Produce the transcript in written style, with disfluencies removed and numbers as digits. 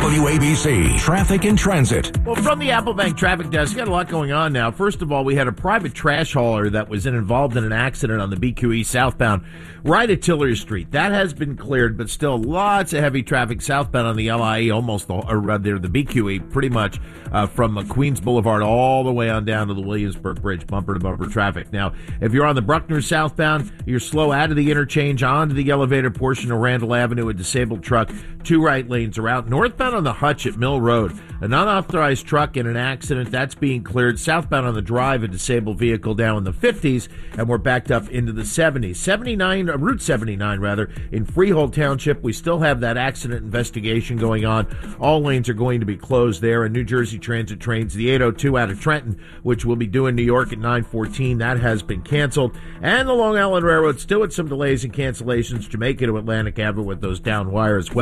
WABC Traffic and Transit. Well, from the Applebank Traffic Desk, got a lot going on now. First of all, we had a private trash hauler that was involved in an accident on the BQE southbound right at Tillery Street. That has been cleared, but still lots of heavy traffic southbound on the LIE, almost the BQE, pretty much from Queens Boulevard all the way on down to the Williamsburg Bridge, bumper-to-bumper traffic. Now, if you're on the Bruckner southbound, you're slow out of the interchange onto the elevated portion of Randall Avenue. A disabled truck, 2 right lanes are out. Northbound on the Hutch at Mill Road, an unauthorized truck in an accident. That's being cleared. Southbound on the Drive, a disabled vehicle down in the 50s, and we're backed up into the 70s. Route 79, in Freehold Township. We still have that accident investigation going on. All lanes are going to be closed there. And New Jersey Transit trains, the 802 out of Trenton, which will be due in New York at 9:14, that has been canceled. And the Long Island Railroad still with some delays and cancellations. Jamaica to Atlantic Avenue with those down wires.